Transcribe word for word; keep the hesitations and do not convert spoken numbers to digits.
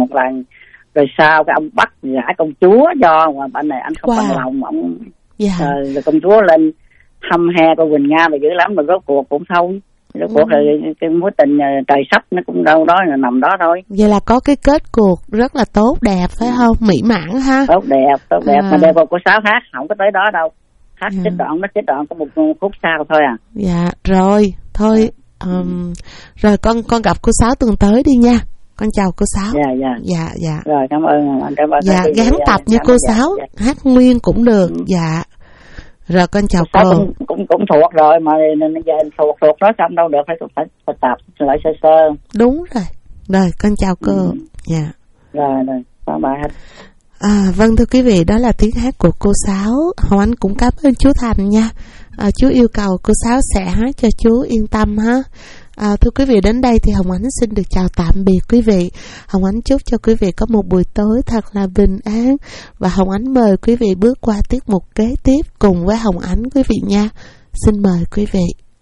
một lần. Rồi sau cái ông bắt gả công chúa cho, mà anh này anh không wow. bằng lòng, ông yeah. rồi, rồi công chúa lên hăm he cô Quỳnh Nga mà dữ lắm, mà rốt cuộc cũng thôi. Rốt cuộc ừ. rồi cái mối tình trời sắp nó cũng đâu đó là nằm đó thôi. Vậy là có cái kết cuộc rất là tốt đẹp phải ừ. không? Mỹ mãn ha. Tốt đẹp, tốt đẹp à. Mà đây cô Sáu hát không có tới đó đâu. Hát yeah. trích đoạn, nó trích đoạn có một phút sau thôi à. Dạ rồi, thôi um, rồi con con gặp cô Sáu tuần tới đi nha. Con chào cô Sáu. Dạ dạ. Dạ dạ. Rồi cảm ơn anh, cảm ơn. Dạ gán tập nha cô Sáu, dạ. Hát nguyên cũng được. Ừ. Dạ. Rồi con chào cô. Cũng, cũng cũng thuộc rồi mà giờ thuộc thuộc nói xong đâu được, phải phải phải tập lại sơ sơ. Đúng rồi. Rồi con chào cô. Ừ. Dạ. Rồi rồi, bye bye. À, vâng thưa quý vị, đó là tiếng hát của cô Sáu. Hồng Ánh cũng cảm ơn chú Thành nha. À, chú yêu cầu cô Sáu sẽ hát cho chú yên tâm ha. À, thưa quý vị, đến đây thì Hồng Ánh xin được chào tạm biệt quý vị. Hồng Ánh chúc cho quý vị có một buổi tối thật là bình an, và Hồng Ánh mời quý vị bước qua tiết mục kế tiếp cùng với Hồng Ánh quý vị nha. Xin mời quý vị.